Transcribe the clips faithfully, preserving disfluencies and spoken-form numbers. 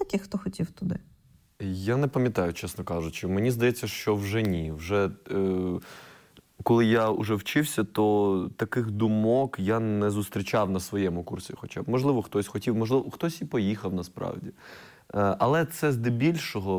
таких, хто хотів туди? Я не пам'ятаю, чесно кажучи. Мені здається, що вже ні. Вже, е, коли я вже вчився, то таких думок я не зустрічав на своєму курсі. Хоча б, можливо, хтось хотів, можливо, хтось і поїхав насправді. Е, але це здебільшого,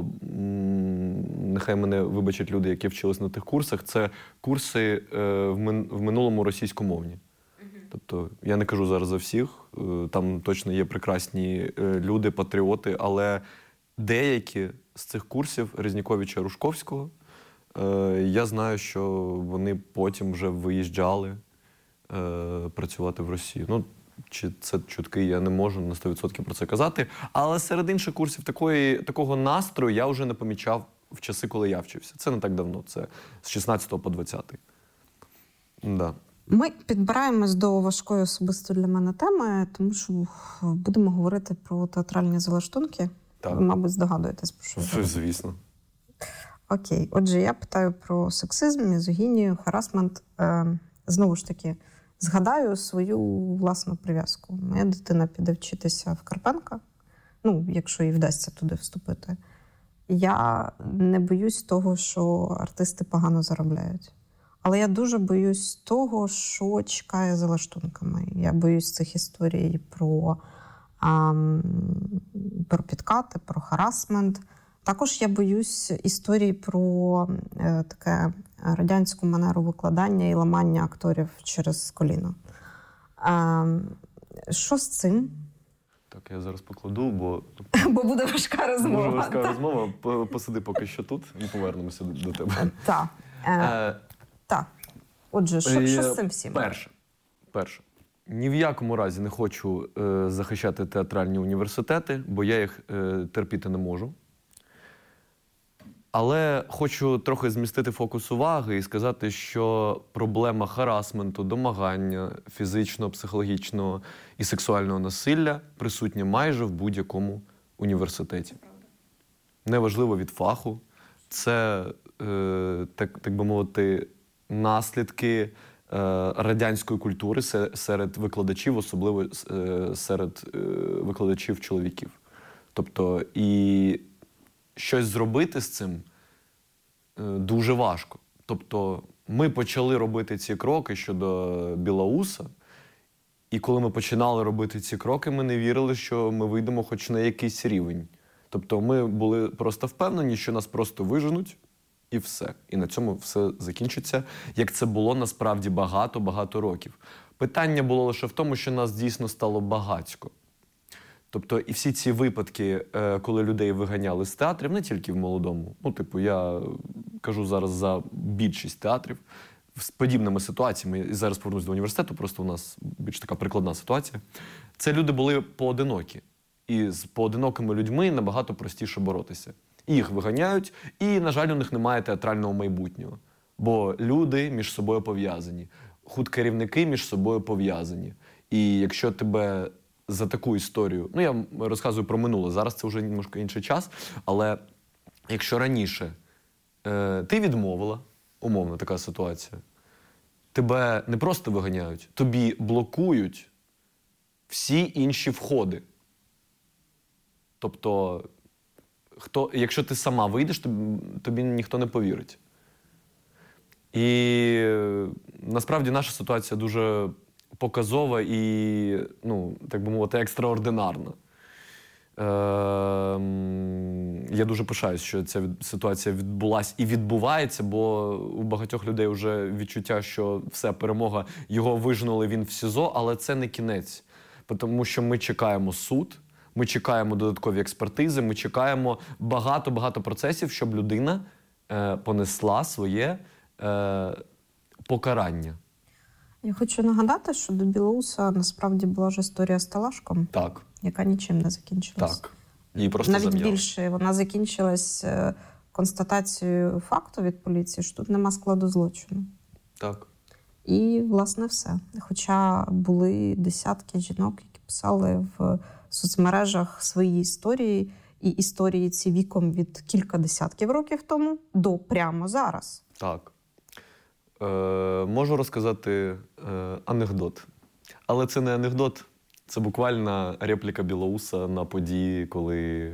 м, нехай мене вибачать люди, які вчились на тих курсах, це курси е, в, мин, в минулому російськомовні. Тобто, я не кажу зараз за всіх, е, там точно є прекрасні е, люди, патріоти, але деякі з цих курсів Резніковича Рушковського, е, я знаю, що вони потім вже виїжджали е, працювати в Росію. Ну, чи це чутки, я не можу на сто відсотків про це казати. Але серед інших курсів такої, такого настрою я вже не помічав в часи, коли я вчився. Це не так давно, це з шістнадцятого по двадцятий. Да. Ми підбираємось до важкої особисто для мене теми, тому що будемо говорити про театральні залаштунки. Так. Ви, мабуть, здогадуєтесь, про що я. Звісно. Окей. Отже, я питаю про сексизм, мізогінію, харасмент. Е, знову ж таки, згадаю свою власну прив'язку. Моя дитина піде вчитися в Карпенка, ну, якщо їй вдасться туди вступити. Я не боюсь того, що артисти погано заробляють. Але я дуже боюсь того, що чекає за лаштунками. Я боюсь цих історій про, а, про підкати, про харасмент. Також я боюсь історій про е, таке радянську манеру викладання і ламання акторів через коліно. А, що з цим? Так, я зараз покладу, бо... Бо буде важка розмова. Дуже важка розмова. Посиди поки що тут і повернемося до тебе. Так. Е, так. Отже, що, що з цим всім? Перше. Перше. Ні в якому разі не хочу е, захищати театральні університети, бо я їх е, терпіти не можу. Але хочу трохи змістити фокус уваги і сказати, що проблема харасменту, домагання, фізичного, психологічного і сексуального насилля присутня майже в будь-якому університеті. Неважливо від фаху. Це, е, так, так би мовити, наслідки е, радянської культури серед викладачів, особливо е, серед е, викладачів чоловіків. Тобто, і щось зробити з цим е, дуже важко. Тобто, ми почали робити ці кроки щодо Білоуса, і коли ми починали робити ці кроки, ми не вірили, що ми вийдемо хоч на якийсь рівень. Тобто, ми були просто впевнені, що нас просто виженуть, і все. І на цьому все закінчиться, як це було насправді багато-багато років. Питання було лише в тому, що нас дійсно стало багатько. Тобто і всі ці випадки, коли людей виганяли з театрів, не тільки в молодому. Ну, типу, я кажу зараз за більшість театрів, з подібними ситуаціями, і зараз повернусь до університету, просто у нас більш така прикладна ситуація. Це люди були поодинокі. І з поодинокими людьми набагато простіше боротися. І їх виганяють, і, на жаль, у них немає театрального майбутнього. Бо люди між собою пов'язані, худкерівники між собою пов'язані. І якщо тебе за таку історію, ну я розказую про минуле, зараз це вже немножко інший час, але якщо раніше е, ти відмовила, умовно така ситуація, тебе не просто виганяють, тобі блокують всі інші входи. Тобто, хто, якщо ти сама вийдеш, тобі, тобі ніхто не повірить. І насправді наша ситуація дуже показова і, ну, так би мовити, екстраординарна. Е, я дуже пишаюсь, що ця ситуація відбулася і відбувається, бо у багатьох людей вже відчуття, що все, перемога, його вижнули, він в СІЗО, але це не кінець. Тому що ми чекаємо суд, ми чекаємо додаткові експертизи, ми чекаємо багато-багато процесів, щоб людина е, понесла своє е, покарання. Я хочу нагадати, що до Білоуса насправді була ж історія з Талашком, так, яка нічим не закінчилась. Так. Її просто Навіть зам'яли. більше, вона закінчилась констатацією факту від поліції, що тут нема складу злочину. Так. І, власне, все. Хоча були десятки жінок, які писали в соцмережах свої історії, і історії ці віком від кілька десятків років тому до прямо зараз. Так. Е, можу розказати е, анекдот. Але це не анекдот, це буквально репліка Білоуса на події, коли